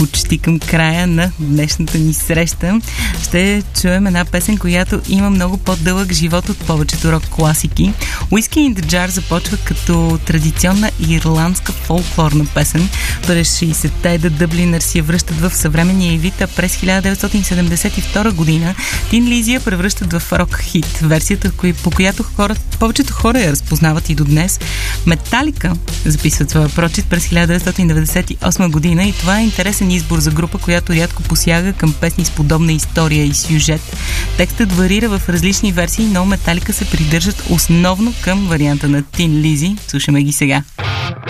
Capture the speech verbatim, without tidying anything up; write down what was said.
почти към края на днешната ни среща. Ще чуем една песен, която има много по-дълъг живот от повечето рок-класики. Whiskey in the Jar започва като традиционна ирландска фолклорна песен. През шейсетте The Dubliners я връщат в съвременния ѝ вид, а през хиляда деветстотин седемдесет и втора година Tin Lizzy я превръщат в рок-хит. Версията, по която хора, повечето хора я разпознават и до днес. Металика записват своя прочит през хиляда деветстотин деветдесет и осма година и това е интересен избор за група, която рядко посяга към песни с подобна история и сюжет. Текстът варира в различни версии, но Металика се придържат основно към варианта на Tin Lizzy. Слушаме ги сега.